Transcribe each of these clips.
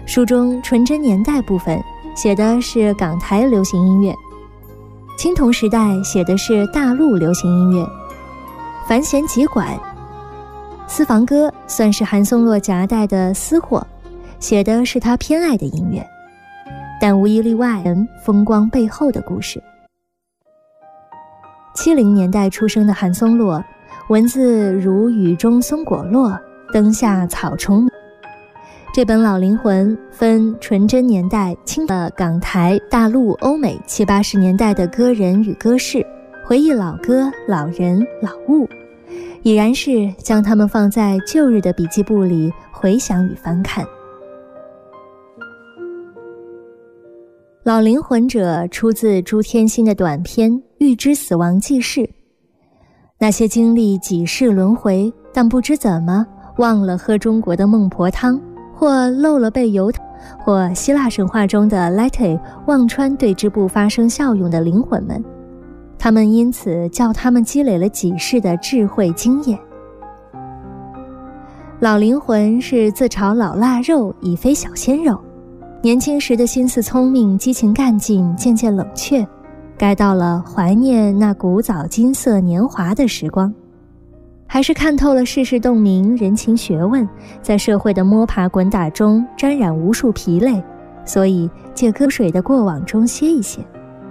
书中纯真年代部分写的是港台流行音乐，青铜时代写的是大陆流行音乐。繁弦急管、私房歌算是韩松洛夹带的私货，写的是他偏爱的音乐，但无一例外人风光背后的故事。70年代出生的韩松洛，文字如雨中松果落，灯下草丛。这本老灵魂分纯真年代、清的港台、大陆、欧美70、80年代的歌人与歌事，回忆老歌、老人、老物，已然是将它们放在旧日的笔记簿里回想与翻看。老灵魂者出自朱天心的短篇《预知死亡记事》，那些经历几世轮回，但不知怎么忘了喝中国的孟婆汤，或漏了被犹太或希腊神话中的 Lete 忘川对织布发生效用的灵魂们，他们因此叫他们积累了几世的智慧经验。老灵魂是自嘲老腊肉已非小鲜肉，年轻时的心思聪明，激情干劲渐渐冷却，该到了怀念那古早金色年华的时光。还是看透了世事洞明、人情学问，在社会的摸爬滚打中沾染无数疲累，所以借歌水的过往中歇一歇。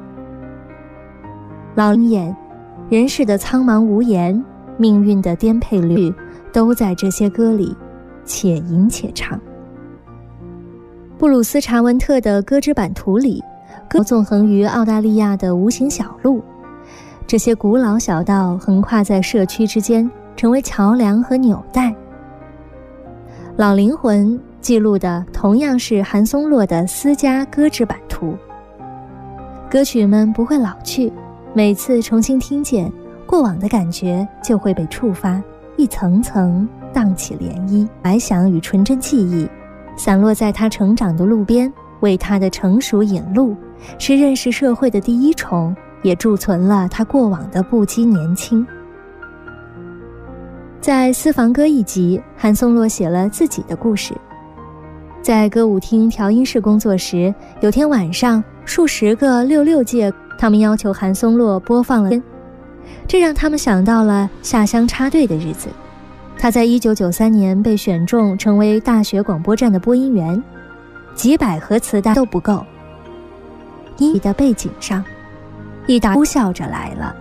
老眼，人世的苍茫无言，命运的颠沛流离，都在这些歌里且吟且唱。布鲁斯·查文特的歌之版图里，歌纵横于澳大利亚的无形小路，这些古老小道横跨在社区之间，成为桥梁和纽带。老灵魂记录的同样是韩松洛的私家歌之版图，歌曲们不会老去，每次重新听见，过往的感觉就会被触发，一层层荡起涟漪。怀想与纯真记忆散落在他成长的路边，为他的成熟引路，是认识社会的第一重，也贮存了他过往的不羁年轻。在私房歌一集，韩松洛写了自己的故事。在歌舞厅调音室工作时，有天晚上，数十个66届，他们要求韩松洛播放了，这让他们想到了下乡插队的日子。他在1993年被选中成为大学广播站的播音员，几百盒磁带都不够。音乐的背景上，一打呼啸着来了。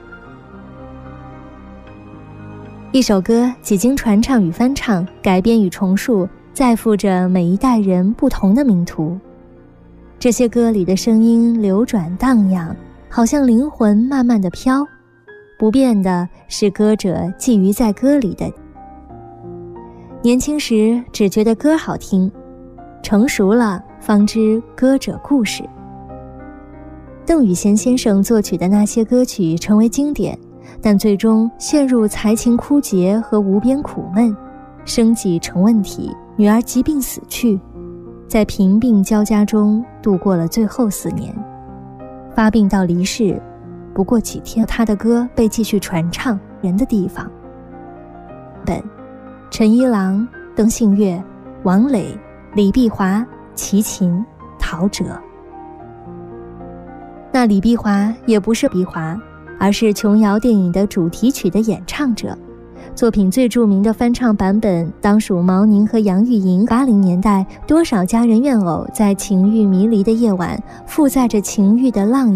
一首歌几经传唱与翻唱、改编与重述，载负着每一代人不同的命途。这些歌里的声音流转荡漾，好像灵魂慢慢地飘，不变的是歌者寄予在歌里的。年轻时只觉得歌好听，成熟了方知歌者故事。邓雨贤先生作曲的那些歌曲成为经典，但最终陷入才情枯竭和无边苦闷，生计成问题，女儿疾病死去，在贫病交加中度过了最后4年。发病到离世不过几天，他的歌被继续传唱。人的地方，陈一郎、邓信月、王磊、李碧华、齐秦、陶喆。那李碧华也不是碧华，而是琼瑶电影的主题曲的演唱者。作品最著名的翻唱版本当属毛宁和杨钰莹。80年代，多少佳人怨偶在情欲迷离的夜晚，负载着情欲的浪